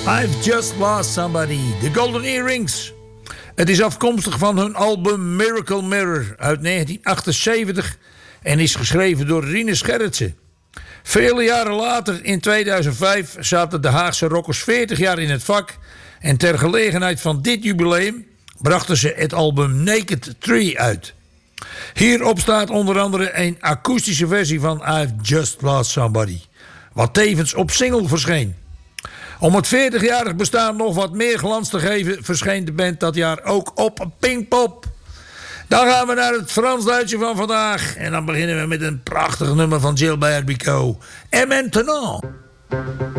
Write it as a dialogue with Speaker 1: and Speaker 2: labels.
Speaker 1: I've Just Lost Somebody, The Golden Earrings. Het is afkomstig van hun album Miracle Mirror uit 1978 en is geschreven door Rinus Gerritsen. Vele jaren later, in 2005, zaten de Haagse rockers 40 jaar in het vak en ter gelegenheid van dit jubileum brachten ze het album Naked Tree uit. Hierop staat onder andere een akoestische versie van I've Just Lost Somebody, wat tevens op single verscheen. Om het 40-jarig bestaan nog wat meer glans te geven, verscheen de band dat jaar ook op Pinkpop. Dan gaan we naar het Frans-Duitse van vandaag. En dan beginnen we met een prachtig nummer van Gilbert Bécaud. Et maintenant.